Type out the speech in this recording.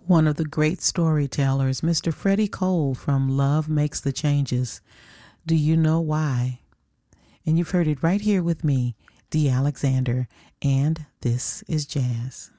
One of the great storytellers, Mr. Freddie Cole from Love Makes the Changes. Do you know why? And you've heard it right here with me, Dee Alexander, and this is Jazz.